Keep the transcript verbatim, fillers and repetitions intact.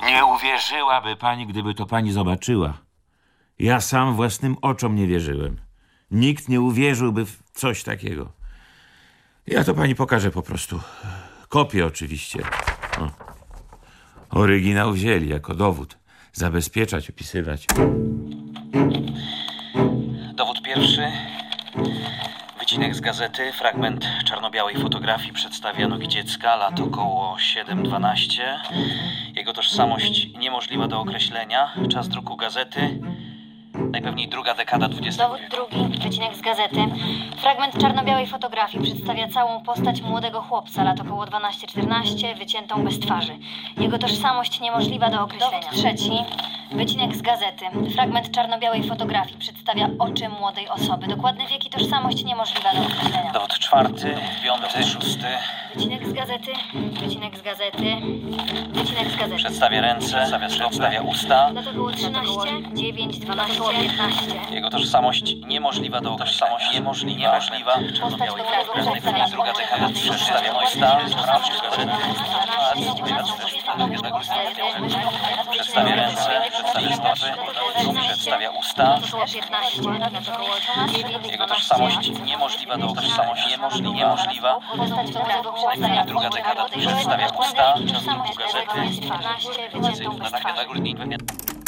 Nie uwierzyłaby pani, gdyby to pani zobaczyła. Ja sam własnym oczom nie wierzyłem. Nikt nie uwierzyłby w coś takiego. Ja to pani pokażę po prostu. Kopię oczywiście. O. Oryginał wzięli jako dowód. Zabezpieczać, opisywać. Dowód pierwszy. Wycinek z gazety. Fragment czarno-białej fotografii przedstawia nogi dziecka, lat około siedem dwanaście. Jego tożsamość niemożliwa do określenia. Czas druku gazety. Najpewniej druga dekada dwudziestego Dowód wieku. drugi, wycinek z gazety. Fragment czarno-białej fotografii przedstawia całą postać młodego chłopca, lat około dwanaście czternaście, wyciętą bez twarzy. Jego tożsamość niemożliwa do określenia. Dowód trzeci, wycinek z gazety. Fragment czarno-białej fotografii przedstawia oczy młodej osoby. Dokładny wiek i tożsamość niemożliwa do określenia. Dowód czwarty, piąty, szósty. Wycinek z gazety, wycinek z gazety, wycinek z gazety. Przedstawia ręce, przedstawia, przedstawia usta. Lat około trzynaście, dziewięć, dwanaście, piętnaście. Jego tożsamość niemożliwa do określenia. Tożsamość niemożliwa. niemożliwa. Czarno-białej fotografii. Najpewniej druga dekada przedstawia usta. Przedstawia ręce, przedstawia stopy, przedstawia usta. Jego tożsamość niemożliwa do tożsamość niemożliwa. niemożliwa. Najpewniej druga dekada przedstawia usta. Czas druku gazety. piętnaście, wyciętą bez twarzy. Tak,